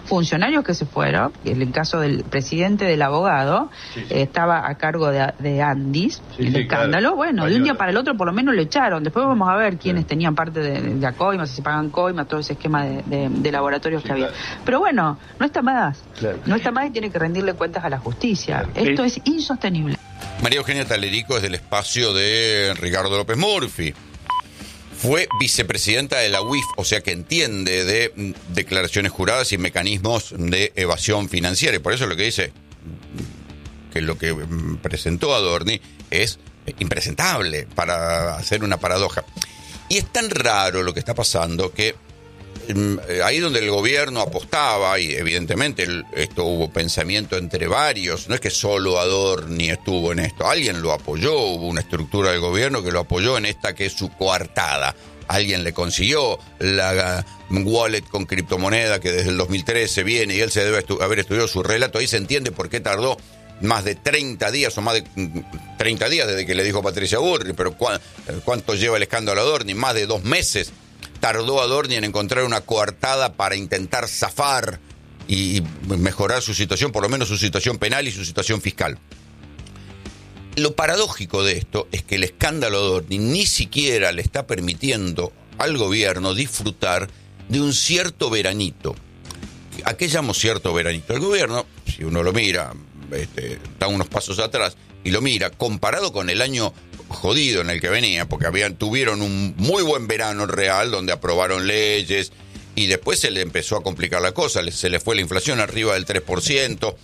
funcionarios que se fueron, en el caso del presidente del abogado, estaba a cargo de Andis, el escándalo, claro. Bueno, de un día para el otro por lo menos lo echaron, después vamos a ver quiénes tenían parte de Acoima, si se pagan coima, todo ese esquema de laboratorios que había. Pero bueno, no está más, no está más y tiene que rendirle cuentas a la justicia. Esto es insostenible. María Eugenia Talerico es del espacio de Ricardo López Murphy. Fue vicepresidenta de la UIF, o sea que entiende de declaraciones juradas y mecanismos de evasión financiera. Y por eso lo que dice, que lo que presentó Adorni es impresentable, para hacer una paradoja. Y es tan raro lo que está pasando que ahí donde el gobierno apostaba, y evidentemente esto hubo pensamiento entre varios, no es que solo Adorni estuvo en esto, alguien lo apoyó, hubo una estructura del gobierno que lo apoyó en esta que es su coartada. Alguien le consiguió la wallet con criptomoneda que desde el 2013 viene y él se debe haber estudiado su relato. Ahí se entiende por qué tardó más de 30 días o más de 30 días desde que le dijo Patricia Burri, pero ¿cuánto lleva el escándalo Adorni? Más de 2 meses. Tardó Adorni en encontrar una coartada para intentar zafar y mejorar su situación, por lo menos su situación penal y su situación fiscal. Lo paradójico de esto es que el escándalo Adorni ni siquiera le está permitiendo al gobierno disfrutar de un cierto veranito. ¿A qué llamo cierto veranito? El gobierno, si uno lo mira, da unos pasos atrás y lo mira, comparado con el año jodido en el que venía, porque tuvieron un muy buen verano real donde aprobaron leyes y después se le empezó a complicar la cosa, se le fue la inflación arriba del 3%,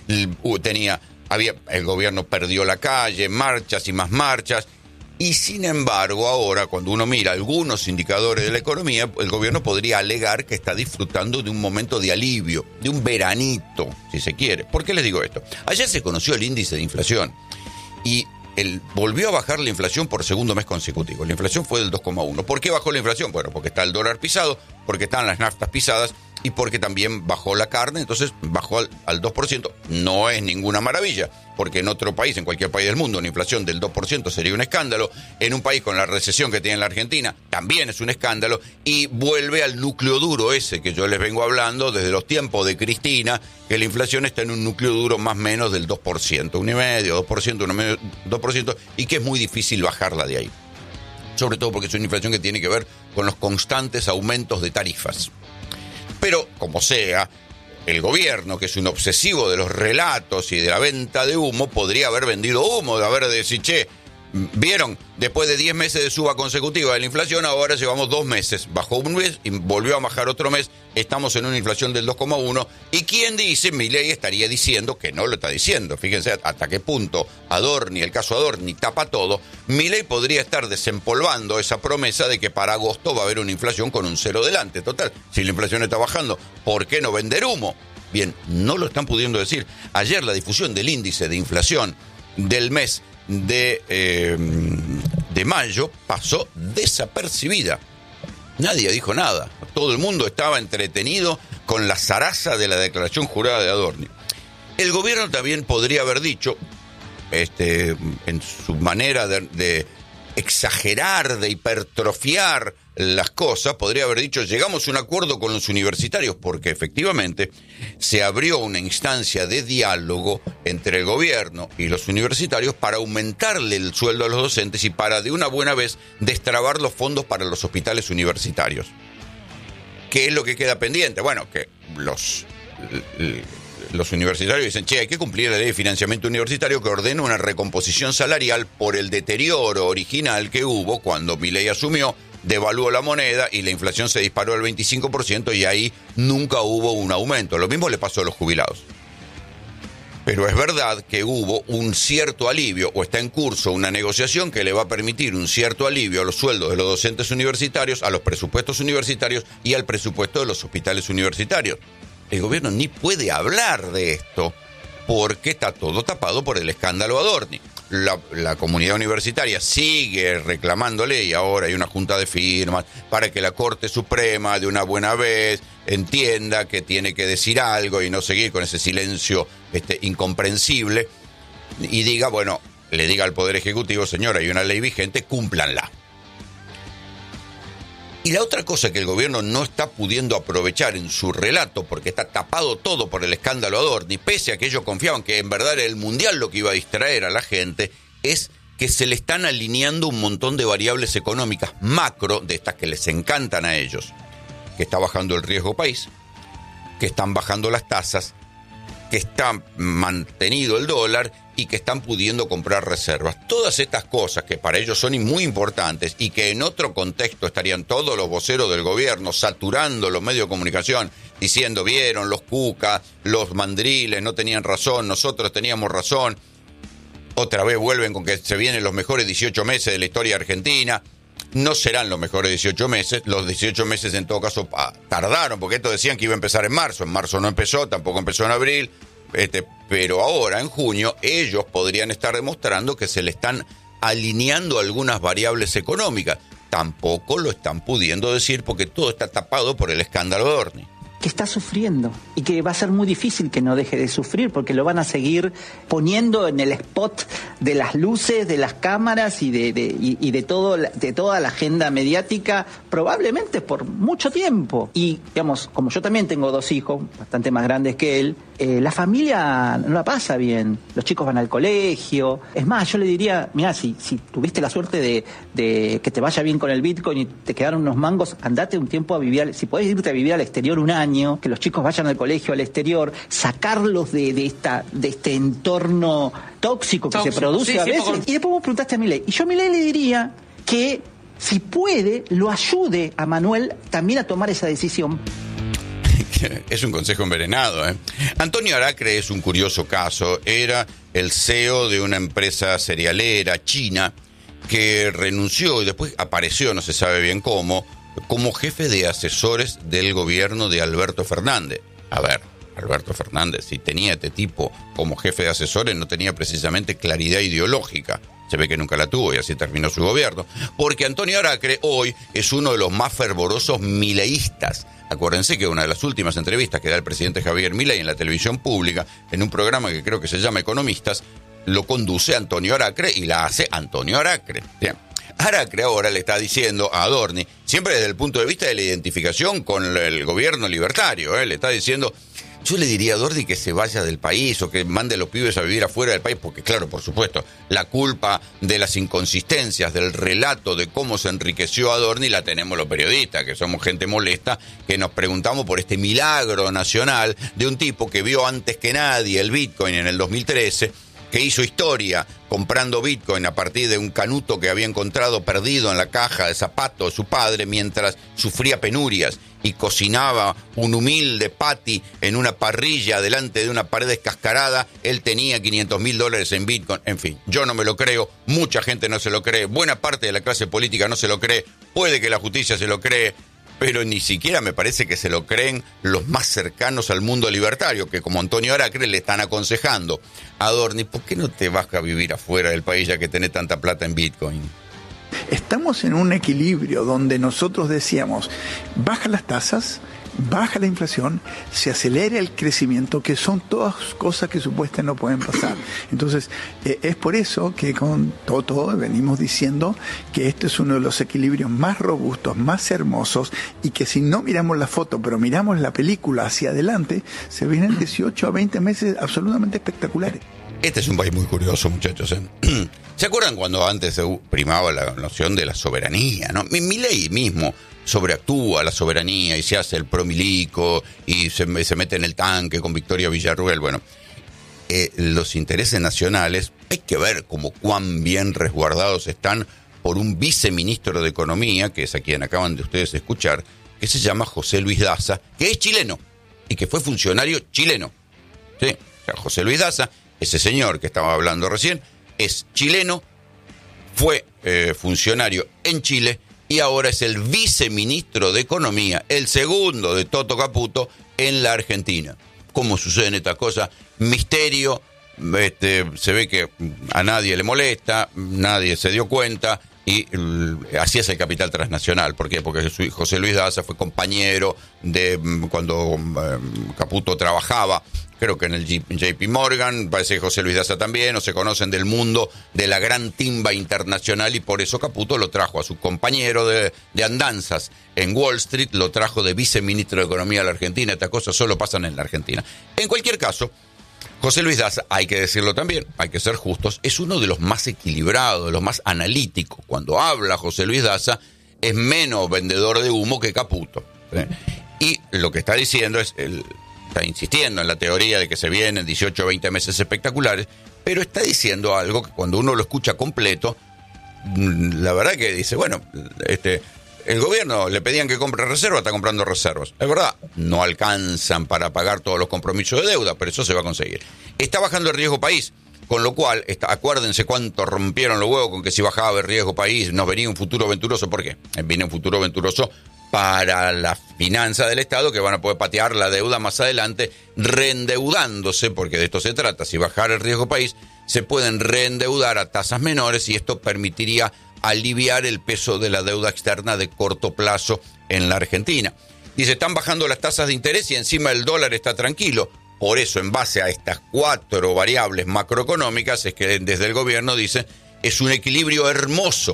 el gobierno perdió la calle, marchas y más marchas, y sin embargo ahora cuando uno mira algunos indicadores de la economía, el gobierno podría alegar que está disfrutando de un momento de alivio, de un veranito, si se quiere. ¿Por qué les digo esto? Ayer se conoció el índice de inflación y volvió a bajar la inflación por segundo mes consecutivo. La inflación fue del 2,1. ¿Por qué bajó la inflación? Bueno, porque está el dólar pisado, porque están las naftas pisadas y porque también bajó la carne, entonces bajó al 2%. No es ninguna maravilla, porque en otro país, en cualquier país del mundo, una inflación del 2% sería un escándalo. En un país con la recesión que tiene la Argentina, también es un escándalo, y vuelve al núcleo duro ese que yo les vengo hablando desde los tiempos de Cristina, que la inflación está en un núcleo duro más o menos del 2%, 1,5%, 2%, 2%, y que es muy difícil bajarla de ahí. Sobre todo porque es una inflación que tiene que ver con los constantes aumentos de tarifas. Pero, como sea, el gobierno, que es un obsesivo de los relatos y de la venta de humo, podría haber vendido humo, de haber decir, che, vieron, después de 10 meses de suba consecutiva de la inflación, ahora llevamos 2 meses, bajó un mes y volvió a bajar otro mes, estamos en una inflación del 2,1, y ¿quién dice? Milei estaría diciendo que no lo está diciendo. Fíjense hasta qué punto Adorni, el caso Adorni, tapa todo. Milei podría estar desempolvando esa promesa de que para agosto va a haber una inflación con un 0 delante. Total, si la inflación está bajando, ¿por qué no vender humo? Bien, no lo están pudiendo decir. Ayer la difusión del índice de inflación del mes de mayo pasó desapercibida. Nadie dijo nada. Todo el mundo estaba entretenido con la zaraza de la declaración jurada de Adorni. El gobierno también podría haber dicho, en su manera de exagerar, de hipertrofiar las cosas, podría haber dicho, llegamos a un acuerdo con los universitarios, porque efectivamente se abrió una instancia de diálogo entre el gobierno y los universitarios para aumentarle el sueldo a los docentes y para de una buena vez destrabar los fondos para los hospitales universitarios. ¿Qué es lo que queda pendiente? Bueno, que los universitarios dicen, che, hay que cumplir la ley de financiamiento universitario que ordena una recomposición salarial por el deterioro original que hubo cuando Milei asumió, devaluó la moneda y la inflación se disparó al 25% y ahí nunca hubo un aumento. Lo mismo le pasó a los jubilados. Pero es verdad que hubo un cierto alivio, o está en curso una negociación que le va a permitir un cierto alivio a los sueldos de los docentes universitarios, a los presupuestos universitarios y al presupuesto de los hospitales universitarios. El gobierno ni puede hablar de esto porque está todo tapado por el escándalo Adorni. La comunidad universitaria sigue reclamándole y ahora hay una junta de firmas para que la Corte Suprema de una buena vez entienda que tiene que decir algo y no seguir con ese silencio incomprensible y diga, bueno, le diga al Poder Ejecutivo, señora, hay una ley vigente, cúmplanla. Y la otra cosa que el gobierno no está pudiendo aprovechar en su relato, porque está tapado todo por el escándalo Adorni, pese a que ellos confiaban que en verdad era el Mundial lo que iba a distraer a la gente, es que se le están alineando un montón de variables económicas macro, de estas que les encantan a ellos, que está bajando el riesgo país, que están bajando las tasas, que está mantenido el dólar y que están pudiendo comprar reservas. Todas estas cosas que para ellos son muy importantes y que en otro contexto estarían todos los voceros del gobierno saturando los medios de comunicación, diciendo, vieron, los cucas, los mandriles no tenían razón, nosotros teníamos razón. Otra vez vuelven con que se vienen los mejores 18 meses de la historia argentina. No serán los mejores 18 meses. Los 18 meses en todo caso tardaron, porque estos decían que iba a empezar en marzo. En marzo no empezó, tampoco empezó en abril. Pero ahora, en junio, ellos podrían estar demostrando que se le están alineando algunas variables económicas. Tampoco lo están pudiendo decir porque todo está tapado por el escándalo de Adorni. Que está sufriendo y que va a ser muy difícil que no deje de sufrir porque lo van a seguir poniendo en el spot de las luces, de las cámaras y de toda la agenda mediática, probablemente por mucho tiempo. Y digamos, como yo también tengo 2 hijos bastante más grandes que él, la familia no la pasa bien, los chicos van al colegio. Es más, yo le diría, mira, si tuviste la suerte de que te vaya bien con el Bitcoin y te quedaron unos mangos, andate un tiempo a vivir, si podés irte a vivir al exterior un año, que los chicos vayan al colegio al exterior, sacarlos de este entorno tóxico que se produce a veces. Y después vos preguntaste a Milei, y yo a Milei le diría que si puede, lo ayude a Manuel también a tomar esa decisión. Es un consejo envenenado, ¿eh? Antonio Aracre es un curioso caso. Era el CEO de una empresa cerealera china que renunció y después apareció, no se sabe bien cómo, como jefe de asesores del gobierno de Alberto Fernández. A ver, Alberto Fernández, si tenía este tipo como jefe de asesores, no tenía precisamente claridad ideológica. Se ve que nunca la tuvo y así terminó su gobierno. Porque Antonio Aracre hoy es uno de los más fervorosos mileístas. Acuérdense que una de las últimas entrevistas que da el presidente Javier Milei en la televisión pública, en un programa que creo que se llama Economistas, lo conduce Antonio Aracre y la hace Antonio Aracre. Bien. Aracre ahora le está diciendo a Adorni, siempre desde el punto de vista de la identificación con el gobierno libertario, le está diciendo, yo le diría a Adorni que se vaya del país o que mande a los pibes a vivir afuera del país, porque claro, por supuesto, la culpa de las inconsistencias, del relato de cómo se enriqueció Adorni la tenemos los periodistas, que somos gente molesta, que nos preguntamos por este milagro nacional de un tipo que vio antes que nadie el Bitcoin en el 2013, que hizo historia comprando Bitcoin a partir de un canuto que había encontrado perdido en la caja de zapatos de su padre mientras sufría penurias y cocinaba un humilde patty en una parrilla delante de una pared descascarada. Él tenía $500,000 en Bitcoin. En fin, yo no me lo creo, mucha gente no se lo cree, buena parte de la clase política no se lo cree, puede que la justicia se lo cree, pero ni siquiera me parece que se lo creen los más cercanos al mundo libertario, que como Antonio Aracre le están aconsejando a Adorni, ¿por qué no te vas a vivir afuera del país ya que tenés tanta plata en Bitcoin? Estamos en un equilibrio donde nosotros decíamos, baja las tasas, baja la inflación, se acelera el crecimiento, que son todas cosas que supuestamente no pueden pasar. Entonces, es por eso que con Toto venimos diciendo que este es uno de los equilibrios más robustos, más hermosos, y que si no miramos la foto, pero miramos la película hacia adelante, se vienen 18 a 20 meses absolutamente espectaculares. Este es un país muy curioso, muchachos, ¿eh? ¿Se acuerdan cuando antes se primaba la noción de la soberanía, ¿no? Milei mismo sobreactúa la soberanía y se hace el promilico y se mete en el tanque con Victoria Villarruel. Bueno, los intereses nacionales, hay que ver como cuán bien resguardados están por un viceministro de Economía, que es a quien acaban de ustedes escuchar, que se llama José Luis Daza, que es chileno y que fue funcionario chileno. ¿Sí? O sea, José Luis Daza, ese señor que estaba hablando recién, es chileno, fue funcionario en Chile y ahora es el viceministro de Economía, el segundo de Toto Caputo en la Argentina. ¿Cómo suceden estas cosas? Misterio, se ve que a nadie le molesta, nadie se dio cuenta, Y así es el capital transnacional. ¿Por qué? Porque José Luis Daza fue compañero de cuando Caputo trabajaba, creo que en el JP Morgan, parece que José Luis Daza también, o se conocen del mundo de la gran timba internacional, y por eso Caputo lo trajo a su compañero de andanzas en Wall Street, lo trajo de viceministro de Economía a la Argentina. Estas cosas solo pasan en la Argentina. En cualquier caso, José Luis Daza, hay que decirlo también, hay que ser justos, es uno de los más equilibrados, de los más analíticos. Cuando habla José Luis Daza, es menos vendedor de humo que Caputo. Y lo que está diciendo está insistiendo en la teoría de que se vienen 18 o 20 meses espectaculares, pero está diciendo algo que cuando uno lo escucha completo, la verdad que dice, bueno, el gobierno le pedían que compre reservas, está comprando reservas. Es verdad, no alcanzan para pagar todos los compromisos de deuda, pero eso se va a conseguir. Está bajando el riesgo país, con lo cual, acuérdense cuánto rompieron los huevos con que si bajaba el riesgo país nos venía un futuro venturoso. ¿Por qué? Viene un futuro venturoso para las finanzas del Estado, que van a poder patear la deuda más adelante, reendeudándose, porque de esto se trata. Si bajara el riesgo país, se pueden reendeudar a tasas menores, y esto permitiría aliviar el peso de la deuda externa de corto plazo en la Argentina. Dice, están bajando las tasas de interés y encima el dólar está tranquilo. Por eso, en base a estas 4 variables macroeconómicas, es que desde el gobierno dicen, es un equilibrio hermoso.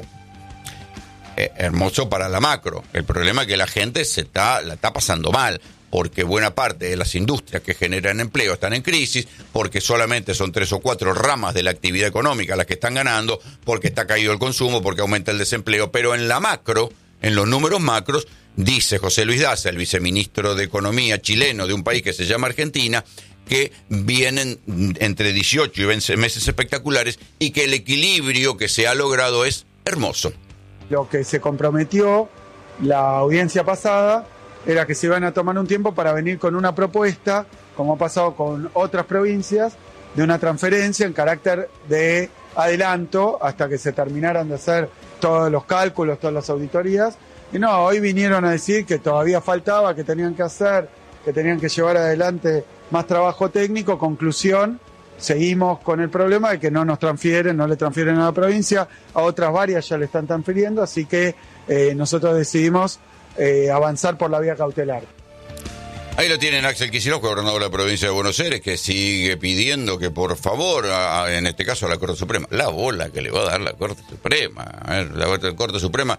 Hermoso para la macro. El problema es que la gente la está pasando mal, porque buena parte de las industrias que generan empleo están en crisis, porque solamente son 3 o 4 ramas de la actividad económica las que están ganando, porque está caído el consumo, porque aumenta el desempleo. Pero en la macro, en los números macros, dice José Luis Daza, el viceministro de Economía chileno de un país que se llama Argentina, que vienen entre 18 y 20 meses espectaculares, y que el equilibrio que se ha logrado es hermoso. Lo que se comprometió la audiencia pasada era que se iban a tomar un tiempo para venir con una propuesta, como ha pasado con otras provincias, de una transferencia en carácter de adelanto hasta que se terminaran de hacer todos los cálculos, todas las auditorías. Y no, hoy vinieron a decir que todavía faltaba, que tenían que hacer, que tenían que llevar adelante más trabajo técnico. Conclusión, seguimos con el problema de que no le transfieren a la provincia, a otras varias ya le están transfiriendo, así que nosotros decidimos avanzar por la vía cautelar. Ahí lo tienen Axel Kicillof, gobernador de la provincia de Buenos Aires, que sigue pidiendo que por favor, en este caso a la Corte Suprema, la bola que le va a dar la Corte Suprema, la Corte Suprema,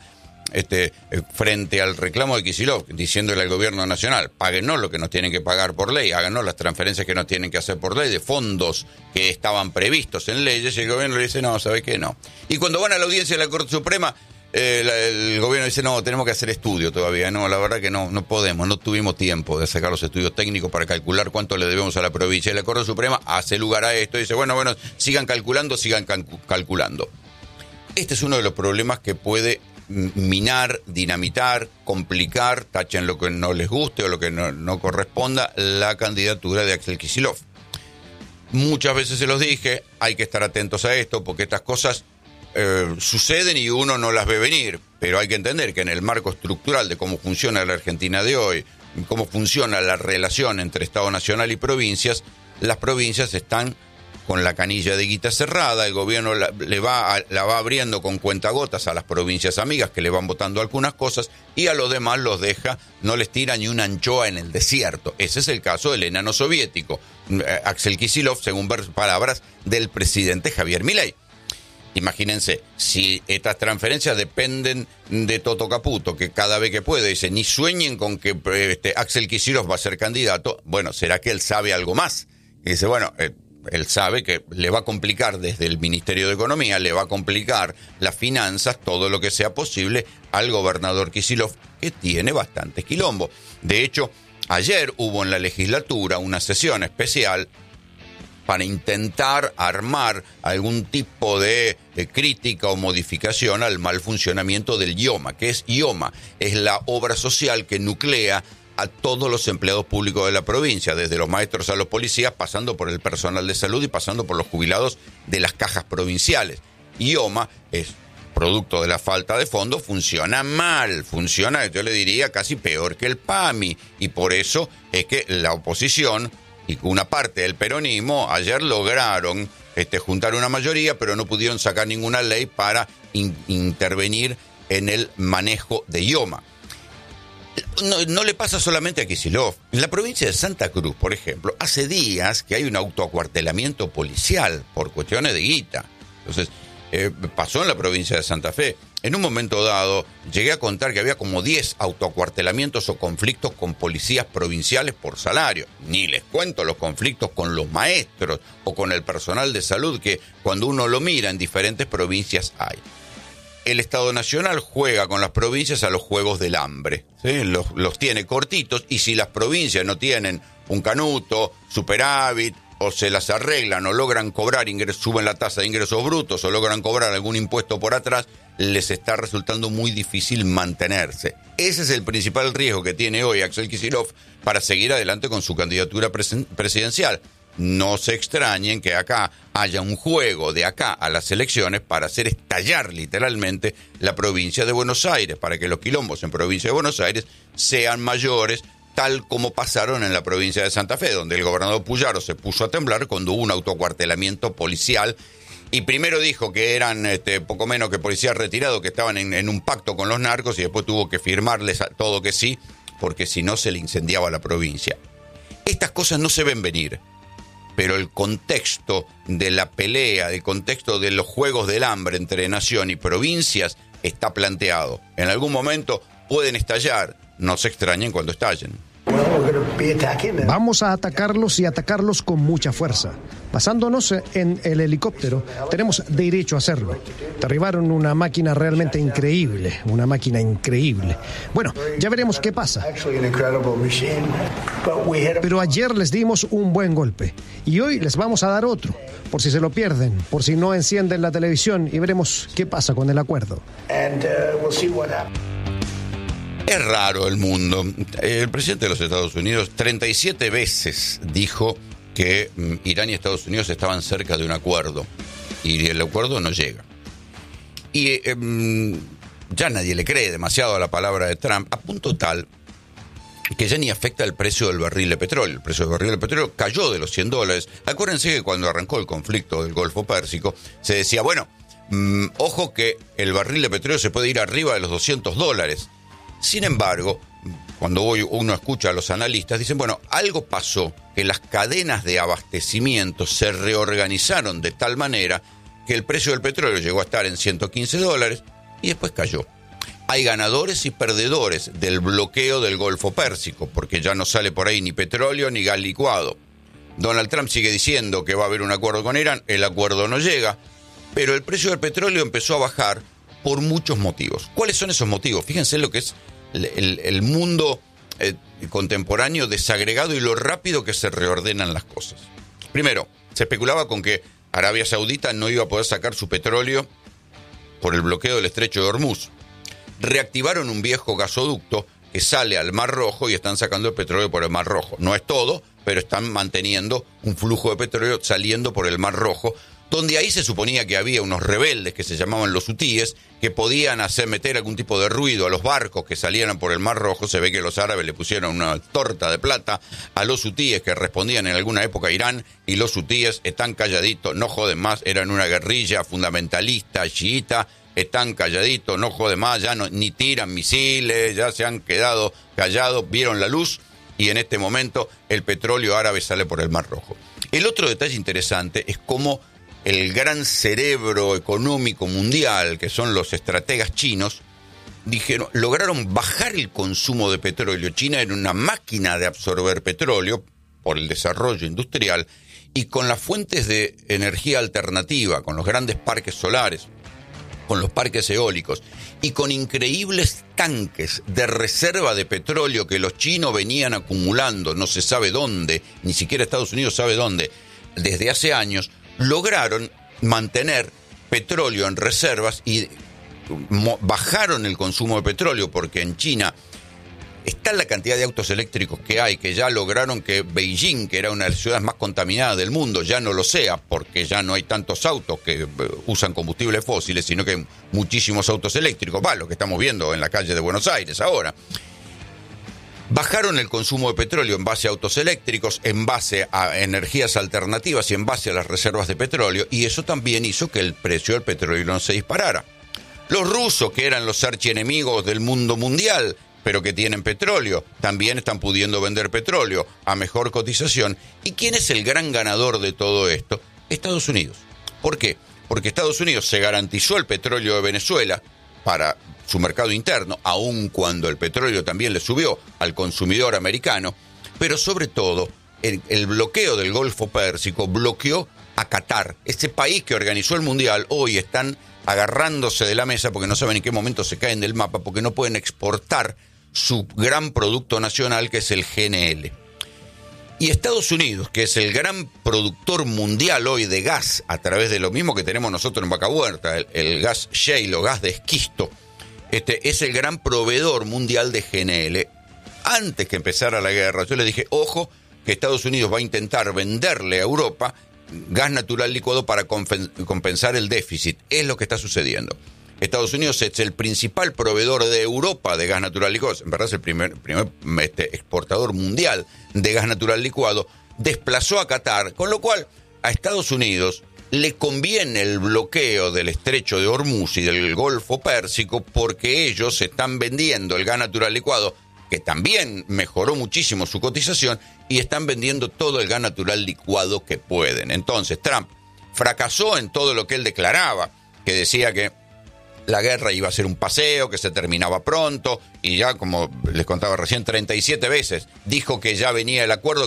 frente al reclamo de Kicillof, diciéndole al gobierno nacional, páguenos lo que nos tienen que pagar por ley, háganos las transferencias que nos tienen que hacer por ley, de fondos que estaban previstos en leyes, y el gobierno le dice, no, ¿sabe qué? No. Y cuando van a la audiencia de la Corte Suprema, el gobierno dice, no, tenemos que hacer estudio todavía. No, la verdad que no podemos, no tuvimos tiempo de sacar los estudios técnicos para calcular cuánto le debemos a la provincia. Y la Corte Suprema hace lugar a esto y dice, bueno, sigan calculando. Este es uno de los problemas que puede minar, dinamitar, complicar, tachen lo que no les guste o lo que no corresponda, la candidatura de Axel Kicillof. Muchas veces se los dije, hay que estar atentos a esto, porque estas cosas suceden y uno no las ve venir, pero hay que entender que en el marco estructural de cómo funciona la Argentina de hoy, cómo funciona la relación entre Estado Nacional y provincias, las provincias están con la canilla de guita cerrada, el gobierno la va abriendo con cuentagotas a las provincias amigas que le van votando algunas cosas, y a los demás los deja, no les tira ni una anchoa en el desierto. Ese es el caso del enano soviético, Axel Kicillof, según palabras del presidente Javier Milei. Imagínense, si estas transferencias dependen de Toto Caputo, que cada vez que puede dice, ni sueñen con que Axel Kicillof va a ser candidato. Bueno, ¿será que él sabe algo más? Y dice, bueno, él sabe que le va a complicar desde el Ministerio de Economía, le va a complicar las finanzas, todo lo que sea posible al gobernador Kicillof, que tiene bastantes quilombo. De hecho, ayer hubo en la legislatura una sesión especial para intentar armar algún tipo de crítica o modificación al mal funcionamiento del IOMA. ¿Qué es IOMA? Es la obra social que nuclea a todos los empleados públicos de la provincia, desde los maestros a los policías, pasando por el personal de salud y pasando por los jubilados de las cajas provinciales. IOMA es producto de la falta de fondos, funciona mal, funciona, yo le diría, casi peor que el PAMI, y por eso es que la oposición y una parte del peronismo ayer lograron juntar una mayoría, pero no pudieron sacar ninguna ley para intervenir en el manejo de IOMA. No le pasa solamente a Kicillof. En la provincia de Santa Cruz, por ejemplo, hace días que hay un autoacuartelamiento policial por cuestiones de guita. Entonces, pasó en la provincia de Santa Fe. En un momento dado, llegué a contar que había como 10 autoacuartelamientos o conflictos con policías provinciales por salario. Ni les cuento los conflictos con los maestros o con el personal de salud que cuando uno lo mira en diferentes provincias hay. El Estado Nacional juega con las provincias a los juegos del hambre, ¿sí? Los tiene cortitos, y si las provincias no tienen un canuto, superávit, o se las arreglan o logran cobrar suben la tasa de ingresos brutos o logran cobrar algún impuesto por atrás, les está resultando muy difícil mantenerse. Ese es el principal riesgo que tiene hoy Axel Kicillof para seguir adelante con su candidatura presidencial. No se extrañen que acá haya un juego de acá a las elecciones para hacer estallar literalmente la provincia de Buenos Aires, para que los quilombos en provincia de Buenos Aires sean mayores, tal como pasaron en la provincia de Santa Fe, donde el gobernador Puyaro se puso a temblar cuando hubo un autoacuartelamiento policial, y primero dijo que eran poco menos que policías retirados que estaban en un pacto con los narcos, y después tuvo que firmarles a todo que sí, porque si no se le incendiaba la provincia. Estas cosas no se ven venir, pero el contexto de la pelea, el contexto de los juegos del hambre entre nación y provincias está planteado. En algún momento pueden estallar, no se extrañen cuando estallen. Vamos a atacarlos y atacarlos con mucha fuerza. Basándonos en el helicóptero, tenemos derecho a hacerlo. Derribaron una máquina realmente increíble, una máquina increíble. Bueno, ya veremos qué pasa. Pero ayer les dimos un buen golpe y hoy les vamos a dar otro, por si se lo pierden, por si no encienden la televisión, y veremos qué pasa con el acuerdo. Es raro el mundo. El presidente de los Estados Unidos 37 veces dijo que Irán y Estados Unidos estaban cerca de un acuerdo, y el acuerdo no llega. Y ya nadie le cree demasiado a la palabra de Trump, a punto tal que ya ni afecta el precio del barril de petróleo. El precio del barril de petróleo cayó de los $100. Acuérdense que cuando arrancó el conflicto del Golfo Pérsico, se decía, bueno, ojo que el barril de petróleo se puede ir arriba de los $200. Sin embargo, cuando uno escucha a los analistas, dicen, bueno, algo pasó, que las cadenas de abastecimiento se reorganizaron de tal manera que el precio del petróleo llegó a estar en $115 y después cayó. Hay ganadores y perdedores del bloqueo del Golfo Pérsico, porque ya no sale por ahí ni petróleo ni gas licuado. Donald Trump sigue diciendo que va a haber un acuerdo con Irán, el acuerdo no llega, pero el precio del petróleo empezó a bajar por muchos motivos. ¿Cuáles son esos motivos? Fíjense lo que es el mundo contemporáneo desagregado y lo rápido que se reordenan las cosas. Primero, se especulaba con que Arabia Saudita no iba a poder sacar su petróleo por el bloqueo del estrecho de Hormuz. Reactivaron un viejo gasoducto que sale al Mar Rojo y están sacando el petróleo por el Mar Rojo. No es todo, pero están manteniendo un flujo de petróleo saliendo por el Mar Rojo, donde ahí se suponía que había unos rebeldes que se llamaban los hutíes, que podían meter algún tipo de ruido a los barcos que salieran por el Mar Rojo. Se ve que los árabes le pusieron una torta de plata a los hutíes, que respondían en alguna época a Irán, y los hutíes están calladitos, no joden más, eran una guerrilla fundamentalista, chiita, están calladitos, no joden más, ya no, ni tiran misiles, ya se han quedado callados, vieron la luz, y en este momento el petróleo árabe sale por el Mar Rojo. El otro detalle interesante es cómo el gran cerebro económico mundial, que son los estrategas chinos, lograron bajar el consumo de petróleo. China era una máquina de absorber petróleo por el desarrollo industrial, y con las fuentes de energía alternativa, con los grandes parques solares, con los parques eólicos y con increíbles tanques de reserva de petróleo que los chinos venían acumulando, no se sabe dónde, ni siquiera Estados Unidos sabe dónde, desde hace años, lograron mantener petróleo en reservas y bajaron el consumo de petróleo, porque en China está la cantidad de autos eléctricos que hay, que ya lograron que Beijing, que era una de las ciudades más contaminadas del mundo, ya no lo sea, porque ya no hay tantos autos que usan combustibles fósiles, sino que hay muchísimos autos eléctricos, lo que estamos viendo en la calle de Buenos Aires ahora. Bajaron el consumo de petróleo en base a autos eléctricos, en base a energías alternativas y en base a las reservas de petróleo, y eso también hizo que el precio del petróleo no se disparara. Los rusos, que eran los archienemigos del mundo mundial, pero que tienen petróleo, también están pudiendo vender petróleo a mejor cotización. ¿Y quién es el gran ganador de todo esto? Estados Unidos. ¿Por qué? Porque Estados Unidos se garantizó el petróleo de Venezuela para su mercado interno, aun cuando el petróleo también le subió al consumidor americano, pero sobre todo el bloqueo del Golfo Pérsico bloqueó a Qatar, ese país que organizó el Mundial. Hoy están agarrándose de la mesa porque no saben en qué momento se caen del mapa, porque no pueden exportar su gran producto nacional, que es el GNL. Y Estados Unidos, que es el gran productor mundial hoy de gas, a través de lo mismo que tenemos nosotros en Vaca Muerta, el gas shale o gas de esquisto, es el gran proveedor mundial de GNL. Antes que empezara la guerra, yo le dije, ojo, que Estados Unidos va a intentar venderle a Europa gas natural licuado para compensar el déficit. Es lo que está sucediendo. Estados Unidos es el principal proveedor de Europa de gas natural licuado, en verdad es el primer exportador mundial de gas natural licuado, desplazó a Qatar, con lo cual a Estados Unidos le conviene el bloqueo del estrecho de Hormuz y del Golfo Pérsico, porque ellos están vendiendo el gas natural licuado, que también mejoró muchísimo su cotización, y están vendiendo todo el gas natural licuado que pueden. Entonces Trump fracasó en todo lo que él declaraba, que decía que la guerra iba a ser un paseo, que se terminaba pronto, y ya, como les contaba recién, 37 veces dijo que ya venía el acuerdo,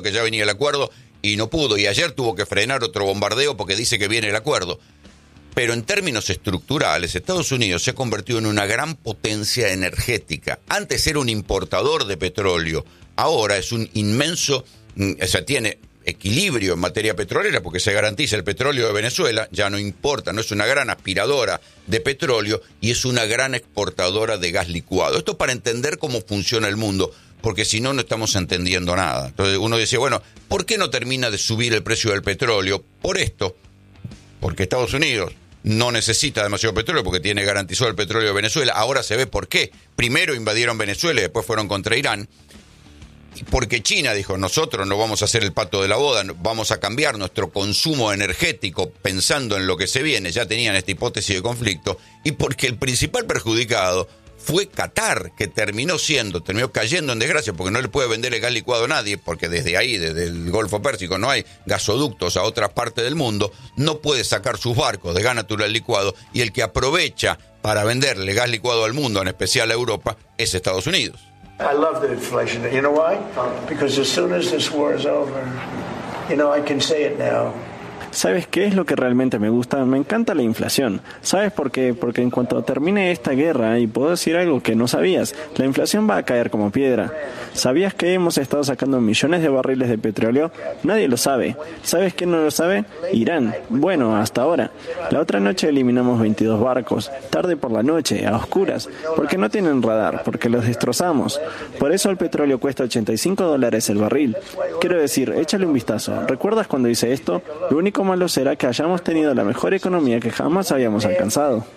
y no pudo. Y ayer tuvo que frenar otro bombardeo porque dice que viene el acuerdo. Pero en términos estructurales, Estados Unidos se ha convertido en una gran potencia energética. Antes era un importador de petróleo, ahora es un inmenso, o sea, tiene equilibrio en materia petrolera porque se garantiza el petróleo de Venezuela, ya no importa, no es una gran aspiradora de petróleo y es una gran exportadora de gas licuado. Esto para entender cómo funciona el mundo, porque si no, no estamos entendiendo nada. Entonces uno decía, bueno, ¿por qué no termina de subir el precio del petróleo? Por esto, porque Estados Unidos no necesita demasiado petróleo porque tiene garantizado el petróleo de Venezuela. Ahora se ve por qué. Primero invadieron Venezuela y después fueron contra Irán. Porque China dijo, nosotros no vamos a hacer el pato de la boda, vamos a cambiar nuestro consumo energético pensando en lo que se viene, ya tenían esta hipótesis de conflicto, y porque el principal perjudicado fue Qatar, que terminó cayendo en desgracia, porque no le puede vender el gas licuado a nadie, porque desde ahí, desde el Golfo Pérsico, no hay gasoductos a otras partes del mundo, no puede sacar sus barcos de gas natural licuado, y el que aprovecha para venderle gas licuado al mundo, en especial a Europa, es Estados Unidos. I love the inflation. You know why? Because as soon as this war is over, I can say it now. ¿Sabes qué es lo que realmente me gusta? Me encanta la inflación. ¿Sabes por qué? Porque en cuanto termine esta guerra, y puedo decir algo que no sabías, la inflación va a caer como piedra. ¿Sabías que hemos estado sacando millones de barriles de petróleo? Nadie lo sabe. ¿Sabes quién no lo sabe? Irán. Bueno, hasta ahora. La otra noche eliminamos 22 barcos, tarde por la noche, a oscuras, porque no tienen radar, porque los destrozamos. Por eso el petróleo cuesta $85 el barril. Quiero decir, échale un vistazo. ¿Recuerdas cuando hice esto? Lo único malo será que hayamos tenido la mejor economía que jamás habíamos alcanzado.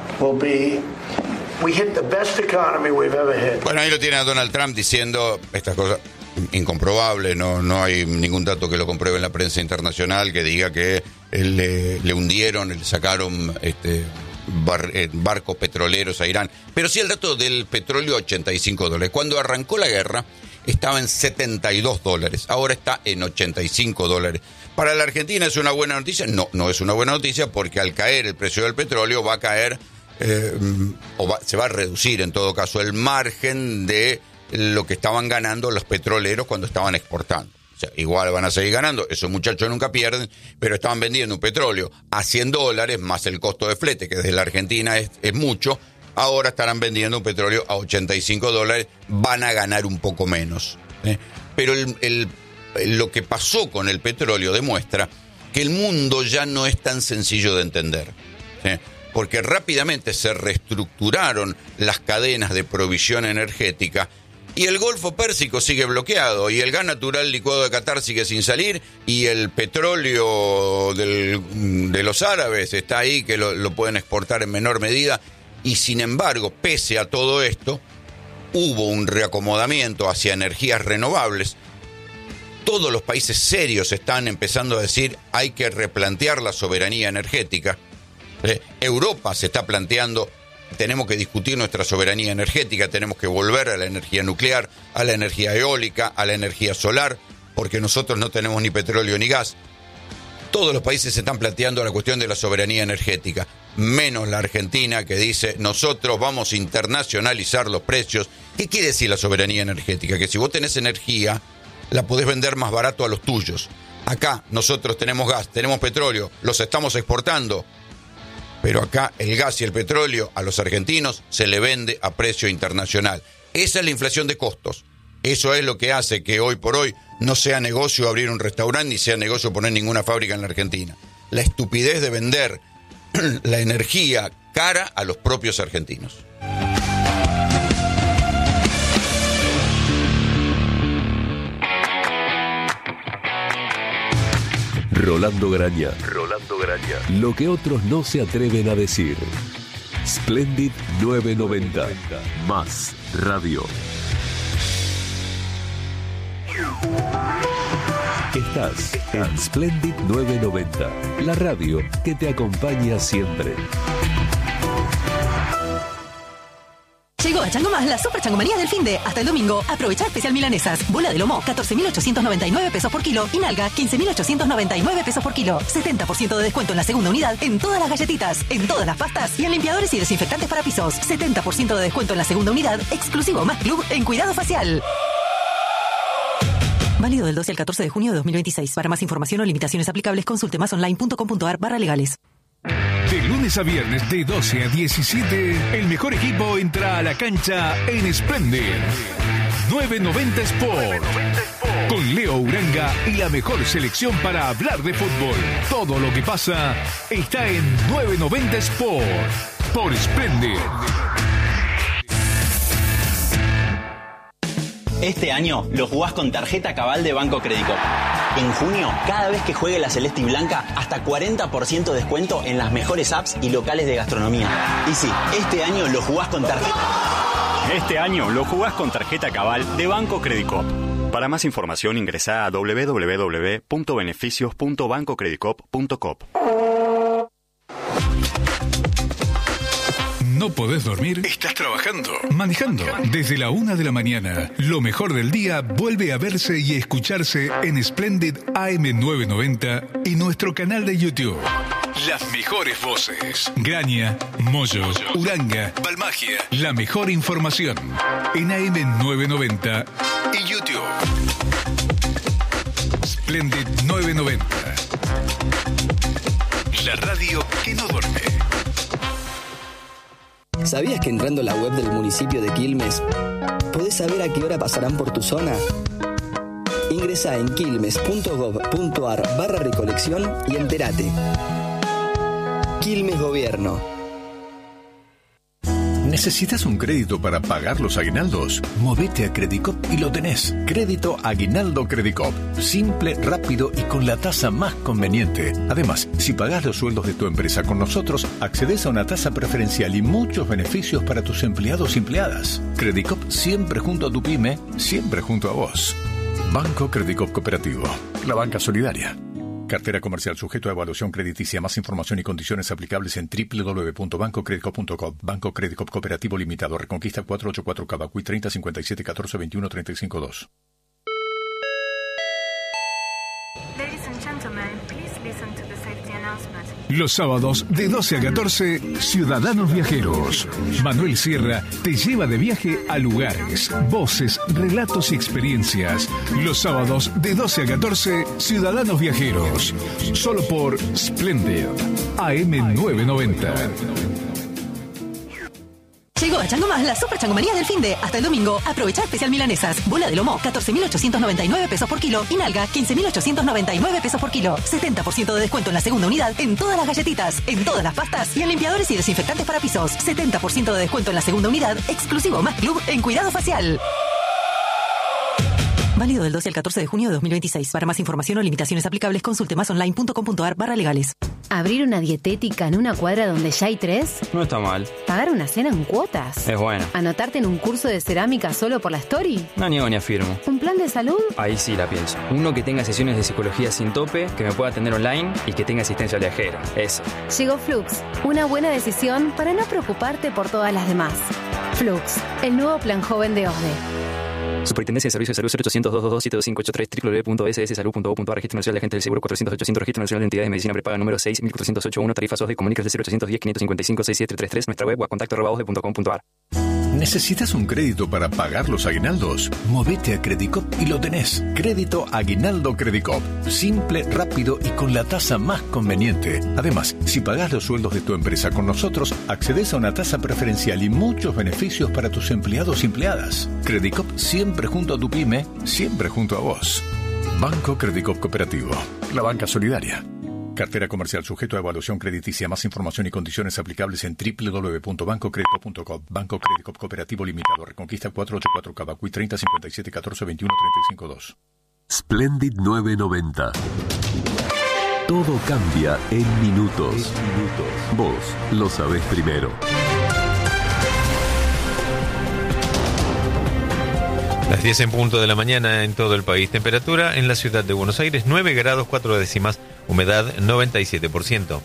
Bueno, ahí lo tiene a Donald Trump diciendo estas cosas incomprobables, no hay ningún dato que lo compruebe en la prensa internacional que diga que le hundieron, le sacaron barcos petroleros a Irán. Pero sí el dato del petróleo, $85. Cuando arrancó la guerra estaba en $72, ahora está en $85. ¿Para la Argentina es una buena noticia? No es una buena noticia, porque al caer el precio del petróleo va a caer, se va a reducir en todo caso el margen de lo que estaban ganando los petroleros cuando estaban exportando. O sea, igual van a seguir ganando, esos muchachos nunca pierden, pero estaban vendiendo un petróleo a $100 más el costo de flete, que desde la Argentina es mucho. Ahora estarán vendiendo un petróleo a $85, van a ganar un poco menos. Pero lo que pasó con el petróleo demuestra que el mundo ya no es tan sencillo de entender, ¿sí? Porque rápidamente se reestructuraron las cadenas de provisión energética y el Golfo Pérsico sigue bloqueado y el gas natural licuado de Qatar sigue sin salir y el petróleo de los árabes está ahí, que lo pueden exportar en menor medida. Y sin embargo, pese a todo esto, hubo un reacomodamiento hacia energías renovables. Todos los países serios están empezando a decir hay que replantear la soberanía energética. Europa se está planteando, tenemos que discutir nuestra soberanía energética, tenemos que volver a la energía nuclear, a la energía eólica, a la energía solar, porque nosotros no tenemos ni petróleo ni gas. Todos los países se están planteando la cuestión de la soberanía energética, menos la Argentina, que dice nosotros vamos a internacionalizar los precios. ¿Qué quiere decir la soberanía energética? Que si vos tenés energía, la podés vender más barato a los tuyos. Acá nosotros tenemos gas, tenemos petróleo, los estamos exportando, pero acá el gas y el petróleo a los argentinos se le vende a precio internacional. Esa es la inflación de costos. Eso es lo que hace que hoy por hoy no sea negocio abrir un restaurante ni sea negocio poner ninguna fábrica en la Argentina. La estupidez de vender la energía cara a los propios argentinos. Rolando Graña. Lo que otros no se atreven a decir. Splendid 990. Más radio. Estás en Splendid 990, la radio que te acompaña siempre. Llegó a Chango Más la super changomanía del finde. Hasta el domingo, aprovecha especial milanesas. Bola de lomo, 14.899 pesos por kilo. Y nalga, 15.899 pesos por kilo. 70% de descuento en la segunda unidad en todas las galletitas, en todas las pastas y en limpiadores y desinfectantes para pisos. 70% de descuento en la segunda unidad, exclusivo Más Club en cuidado facial. Válido del 12 al 14 de junio de 2026. Para más información o limitaciones aplicables, consulte másonline.com.ar/legales. De lunes a viernes de 12 a 17, el mejor equipo entra a la cancha en Splendid 990 Sport. Con Leo Uranga y la mejor selección para hablar de fútbol. Todo lo que pasa está en 990 Sport por Splendid. Este año lo jugás con tarjeta Cabal de Banco Credicop. En junio, cada vez que juegue la Celeste y Blanca, hasta 40% de descuento en las mejores apps y locales de gastronomía. Y sí, este año lo jugás con tarjeta. Este año lo jugás con tarjeta Cabal de Banco Credicop. Para más información ingresá a www.beneficios.bancocredicop.com. ¿No podés dormir? ¿Estás trabajando? ¿Manejando? Desde la 1 de la mañana, lo mejor del día vuelve a verse y escucharse en Splendid AM990 y nuestro canal de YouTube. Las mejores voces. Graña, Moyo, Uranga, Balmagia. La mejor información en AM990 y YouTube. Splendid 990. La radio que no duerme. ¿Sabías que entrando a la web del municipio de Quilmes podés saber a qué hora pasarán por tu zona? Ingresá en quilmes.gov.ar/recolección y entérate. Quilmes Gobierno. ¿Necesitas un crédito para pagar los aguinaldos? Movete a Credicop y lo tenés. Crédito Aguinaldo Credicop. Simple, rápido y con la tasa más conveniente. Además, si pagás los sueldos de tu empresa con nosotros, accedes a una tasa preferencial y muchos beneficios para tus empleados y empleadas. Credicop siempre junto a tu pyme, siempre junto a vos. Banco Credicop Cooperativo. La banca solidaria. Cartera comercial sujeto a evaluación crediticia. Más información y condiciones aplicables en www.bancocredicop.com. Banco Credicop Cooperativo Limitado. Reconquista 484 Cavacuy 30 57 14 21 35 2. Ladies and gentlemen, please listen to the safety announcement. Los sábados de 12 a 14, Ciudadanos Viajeros. Manuel Sierra te lleva de viaje a lugares, voces, relatos y experiencias. Los sábados de 12 a 14, Ciudadanos Viajeros. Solo por Splendid AM990. Llegó a Chango Más la super changomanía del finde. Hasta el domingo, aprovecha especial milanesas. Bola de lomo, 14.899 pesos por kilo. Y nalga, 15.899 pesos por kilo. 70% de descuento en la segunda unidad en todas las galletitas, en todas las pastas y en limpiadores y desinfectantes para pisos. 70% de descuento en la segunda unidad, exclusivo Más Club en cuidado facial. Válido del 12 al 14 de junio de 2026. Para más información o limitaciones aplicables, consulte másonline.com.ar/legales. ¿Abrir una dietética en una cuadra donde ya hay 3? No está mal. ¿Pagar una cena en cuotas? Es bueno. ¿Anotarte en un curso de cerámica solo por la story? No niego ni afirmo. ¿Un plan de salud? Ahí sí la pienso. Uno que tenga sesiones de psicología sin tope, que me pueda atender online y que tenga asistencia al viajero. Eso. Llegó Flux, una buena decisión para no preocuparte por todas las demás. Flux, el nuevo plan joven de OSDE. Superintendencia de Servicios de Salud 0800-222-7583 www.sssalud.gov.ar. Registro Nacional de Agentes del Seguro 400-800. Registro Nacional de Entidades de Medicina Prepaga número 6.408.1. Tarifas OSDE. Comunícase 0810-555-6733. Nuestra web contacto@osde.com.ar. ¿Necesitas un crédito para pagar los aguinaldos? Movete a Credicop y lo tenés. Crédito Aguinaldo Credicop. Simple, rápido y con la tasa más conveniente. Además, si pagás los sueldos de tu empresa con nosotros, accedes a una tasa preferencial y muchos beneficios para tus empleados y empleadas. Credicop, siempre junto a tu pyme, siempre junto a vos. Banco Credicop Cooperativo. La banca solidaria. Cartera comercial sujeto a evaluación crediticia. Más información y condiciones aplicables en www.bancocredicop.com. Banco Credicop Cooperativo Limitado. Reconquista 484 Cavacuy 30 57 14 21 35 2. Splendid 990. Todo cambia en minutos. Vos lo sabés primero. Las 10 en punto de la mañana en todo el país. Temperatura en la ciudad de Buenos Aires 9 grados 4 décimas. Humedad 97%.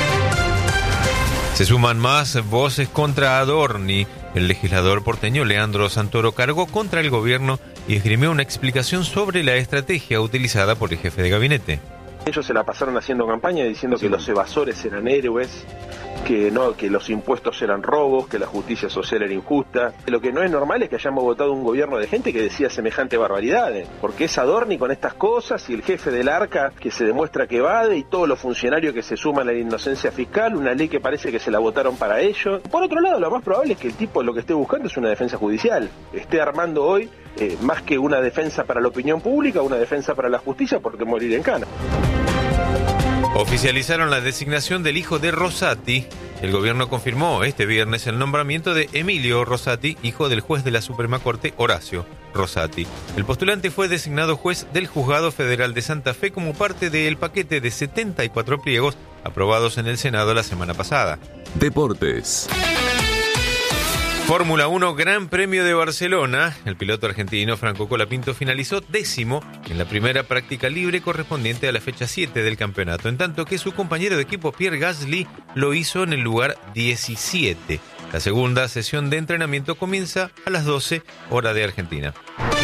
Se suman más voces contra Adorni. El legislador porteño Leandro Santoro cargó contra el gobierno y esgrimió una explicación sobre la estrategia utilizada por el jefe de gabinete. Ellos se la pasaron haciendo campaña diciendo que los evasores eran héroes, que los impuestos eran robos, que la justicia social era injusta. Lo que no es normal es que hayamos votado un gobierno de gente que decía semejante barbaridades, porque es Adorni con estas cosas y el jefe del ARCA que se demuestra que evade y todos los funcionarios que se suman a la inocencia fiscal, una ley que parece que se la votaron para ellos. Por otro lado, lo más probable es que el tipo lo que esté buscando es una defensa judicial, esté armando hoy más que una defensa para la opinión pública, una defensa para la justicia, porque morir en cana. Oficializaron la designación del hijo de Rosati. El gobierno confirmó este viernes el nombramiento de Emilio Rosati, hijo del juez de la Suprema Corte Horacio Rosati. El postulante fue designado juez del Juzgado Federal de Santa Fe como parte del paquete de 74 pliegos aprobados en el Senado la semana pasada. Deportes. Fórmula 1 Gran Premio de Barcelona. El piloto argentino Franco Colapinto finalizó 10º en la primera práctica libre correspondiente a la fecha 7 del campeonato, en tanto que su compañero de equipo Pierre Gasly lo hizo en el lugar 17. La segunda sesión de entrenamiento comienza a las 12 hora de Argentina.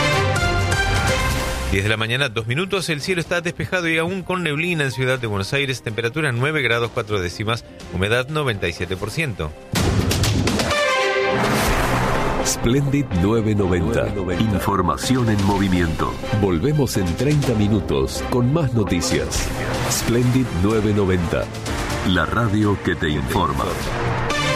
10 de la mañana, 2 minutos, el cielo está despejado y aún con neblina en Ciudad de Buenos Aires, temperatura 9 grados 4 décimas, humedad 97%. Splendid 990. Información en movimiento. Volvemos en 30 minutos con más noticias. Splendid 990. La radio que te informa.